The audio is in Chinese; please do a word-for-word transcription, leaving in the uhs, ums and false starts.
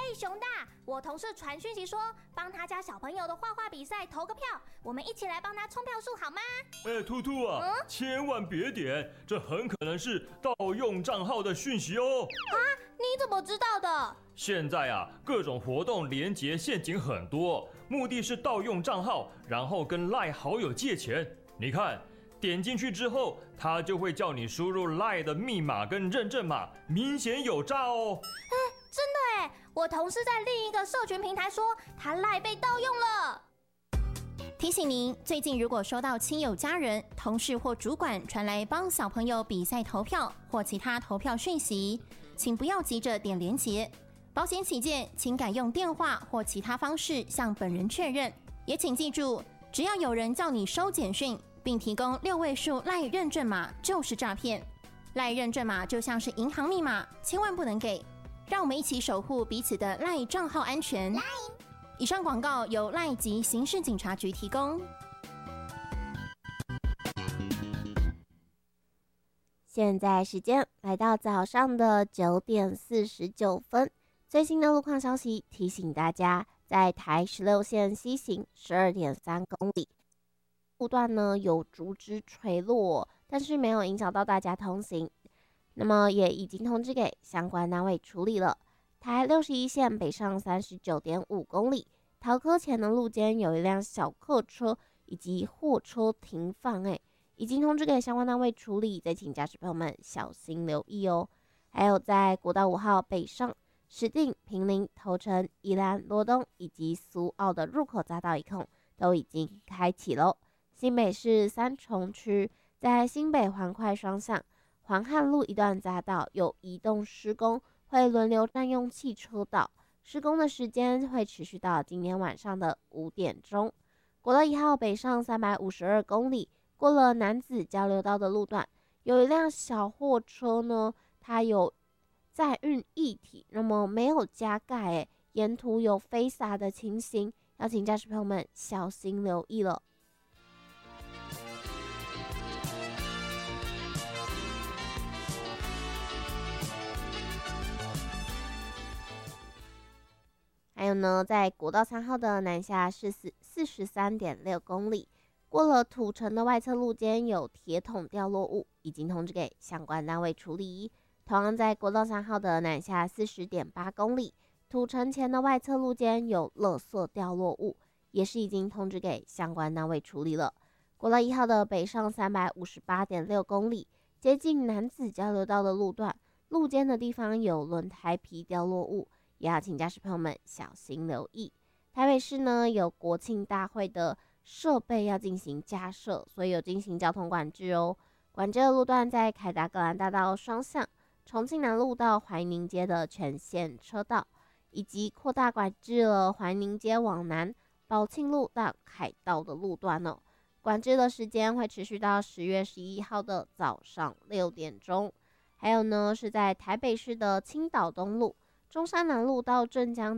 嘿，熊大，我同事传讯息说，帮他家小朋友的画画比赛投个票，我们一起来帮他冲票数好吗？ 哎，兔兔啊，嗯、千万别点，这很可能是盗用账号的讯息哦。 啊，你怎么知道的？ 现在啊，各种活动连结陷阱很多，目的是盗用账号，然后跟 LINE 好友借钱。你看，点进去之后，他就会叫你输入 LINE 的密码跟认证码，明显有诈哦。 哎，真的哎，我同事在另一个社群平台说，他 LINE 被盗用了。 提醒您，最近如果收到亲友、家人、同事或主管传来帮小朋友比赛投票或其他投票讯息，请不要急着点连结。保险起见，请改用电话或其他方式向本人确认。也请记住，只要有人叫你收简讯，并提供六位数 LINE 认证码，就是诈骗。LINE 认证码就像是银行密码，千万不能给。让我们一起守护彼此的 LINE 账号安全。以上广告由 LINE 及刑事警察局提供。 现在时间来到早上的九点四十九分，最新的路况消息提醒大家，在台十六线西行十二点三公里路段呢有竹枝垂落，但是没有影响到大家通行。那么也已经通知给相关单位处理了。台六十一线北上三十九点五公里，桃科前的路肩有一辆小客车以及货车停放，哎，已经通知给相关单位处理，再请驾驶朋友们小心留意哦。还有在国道五号北上石碇、坪林、头城、宜兰、罗东以及苏澳的入口匝道一控都已经开启喽。新北市三重区在新北环快双向环汉路一段匝道有移动施工，会轮流占用汽车道，施工的时间会持续到今天晚上的五点钟。国道一号北上三百五十二公里，过了楠梓交流道的路段，有一辆小货车呢，它有载运液体，那么没有加盖，哎，沿途有飞洒的情形，要请驾驶朋友们小心留意了。还有呢，在国道三号的南下是四十三点六公里，过了土城的外侧路肩有铁桶掉落物，已经通知给相关单位处理。同样在国道三号的南下四十点八公里，土城前的外侧路肩有垃圾掉落物，也是已经通知给相关单位处理了。国道一号的北上三百五十八点六公里，接近楠梓交流道的路段，路肩的地方有轮胎皮掉落物，也要请驾驶朋友们小心留意。台北市呢有国庆大会的设备要进行加设，所以有进行交通管制哦。管制的路段在凯达格兰大道双向、重庆南路到怀宁街的全线车道，以及扩大管制了怀宁街往南、宝庆路到凯道的路段哦。管制的时间会持续到十月十一号的早上六点钟。还有呢，是在台北市的青岛东路、中山南路到镇江